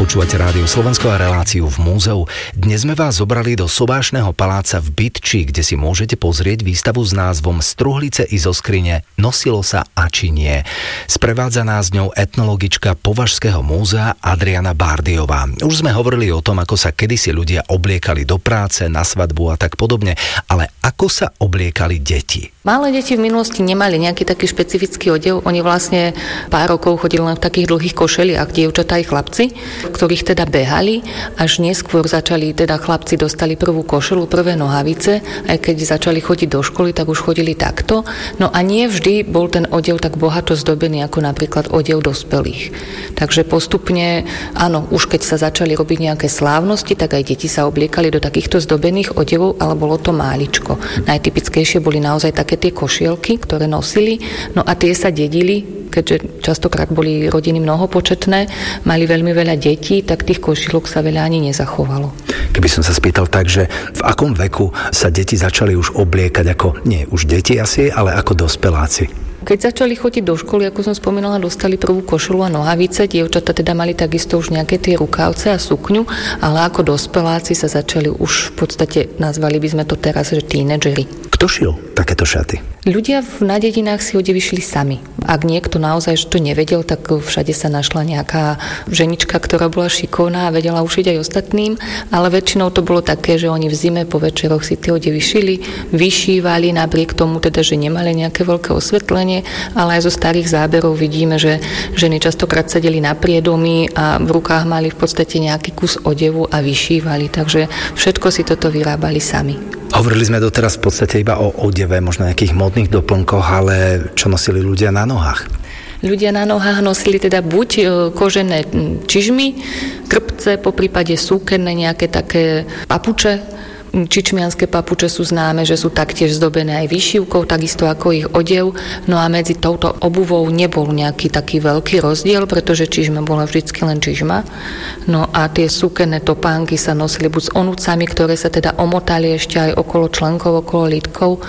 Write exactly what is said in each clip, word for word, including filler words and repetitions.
Počúvate Rádio Slovensko a reláciu v múzeu. Dnes sme vás zobrali do sobášneho paláca v Bytči, kde si môžete pozrieť výstavu s názvom Struhlice i zo skrine, nosilo sa a či nie. Sprevádza nás ňou etnologička Považského múzea Adriana Bárdiová. Už sme hovorili o tom, ako sa kedysi ľudia obliekali do práce, na svadbu a tak podobne, ale ako sa obliekali deti? Malé deti v minulosti nemali nejaký taký špecifický odev. Oni vlastne pár rokov chodili len v takých dlhých košeliach, dievčatá aj chlapci, ktorých teda behali, až neskôr začali, teda chlapci dostali prvú košelu, prvé nohavice, aj keď začali chodiť do školy, tak už chodili takto. No a nie vždy bol ten odev tak bohato zdobený, ako napríklad odev dospelých. Takže postupne, áno, už keď sa začali robiť nejaké slávnosti, tak aj deti sa obliekali do takýchto zdobených odevov, ale bolo to máličko. Najtypickejšie boli naozaj také tie košielky, ktoré nosili, no a tie sa dedili, keďže častokrát boli rodiny mnohopočetné, mali veľmi veľa detí, tak tých košielok sa veľa ani nezachovalo. Keby som sa spýtal tak, že v akom veku sa deti začali už obliekať ako, nie už deti asi, ale ako dospeláci? Keď začali chodiť do školy, ako som spomínala, dostali prvú košelu a nohavice. Dievčatá teda mali takisto už nejaké tie rukávce a sukňu, ale ako dospeláci sa začali už v podstate, nazvali by sme to teraz, že tínedžeri. Kto šil takéto šaty? Ľudia na dedinách si odevy šili sami. Ak niekto naozaj to nevedel, tak všade sa našla nejaká ženička, ktorá bola šikovná a vedela ušiť aj ostatným, ale väčšinou to bolo také, že oni v zime po večeroch si tie odevy šili, vyšívali, napriek tomu teda, že nemali nejaké veľké osvetlenie, ale aj zo starých záberov vidíme, že ženy častokrát sedeli na priedomí a v rukách mali v podstate nejaký kus odevu a vyšívali, takže všetko si toto vyrábali sami. Hovorili sme doteraz v podstate iba o odeve, možno nejakých modných doplnkoch, ale čo nosili ľudia na nohách? Ľudia na nohách nosili teda buď kožené čižmy, krpce, po prípade súkenné nejaké také papuče. Čičmianske papuče sú známe, že sú taktiež zdobené aj vyšívkou, takisto ako ich odev. No a medzi touto obuvou nebol nejaký taký veľký rozdiel, pretože čižma bola vždycky len čižma. No a tie súkenné topánky sa nosili buď s onúcami, ktoré sa teda omotali ešte aj okolo členkov, okolo lítkov.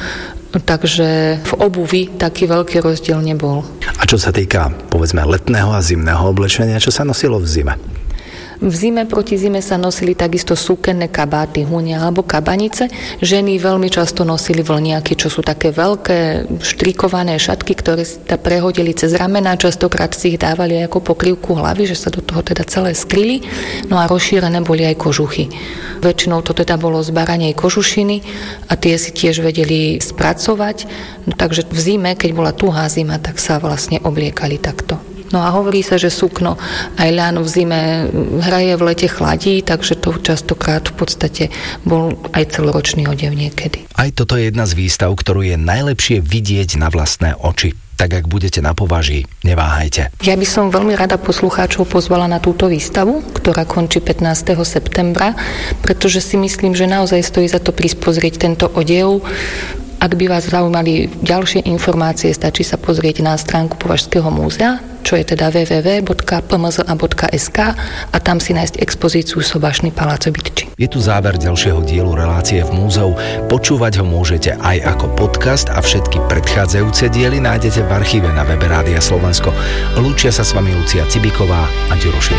Takže v obuvi taký veľký rozdiel nebol. A čo sa týka, povedzme, letného a zimného oblečenia, čo sa nosilo v zime? V zime proti zime sa nosili takisto súkenné kabáty, hunia alebo kabanice. Ženy veľmi často nosili vlniaky, čo sú také veľké štrikované šatky, ktoré si ta prehodili cez ramená. Častokrát si ich dávali ako pokrývku hlavy, že sa do toho teda celé skryli. No a rozšírené boli aj kožuchy. Väčšinou to teda bolo z baranej kožušiny a tie si tiež vedeli spracovať. No takže v zime, keď bola tuhá zima, tak sa vlastne obliekali takto. No a hovorí sa, že sukno aj ľano v zime hraje, v lete chladí, takže to častokrát v podstate bol aj celoročný odev niekedy. Aj toto je jedna z výstav, ktorú je najlepšie vidieť na vlastné oči. Tak ak budete na Považí, neváhajte. Ja by som veľmi rada poslucháčov pozvala na túto výstavu, ktorá končí pätnásteho septembra, pretože si myslím, že naozaj stojí za to prísť pozrieť tento odev. Ak by vás zaujímali ďalšie informácie, stačí sa pozrieť na stránku Považského múzea, čo je teda w w w bodka p m z a bodka s k a tam si nájsť expozíciu Sobášny palác v Bytči. Je tu záver ďalšieho dielu relácie v múzeu. Počúvať ho môžete aj ako podcast a všetky predchádzajúce diely nájdete v archíve na webe Rádia Slovensko. Lúčia sa s vami Lucia Cibiková a Ďuro Šimko.